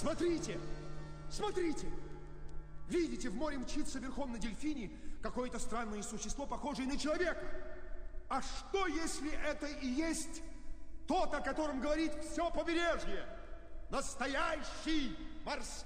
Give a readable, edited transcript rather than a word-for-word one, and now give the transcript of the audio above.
Смотрите! Смотрите! Видите, в море мчится верхом на дельфине какое-то странное существо, похожее на человека. А что, если это и есть тот, о котором говорит все побережье? Настоящий морской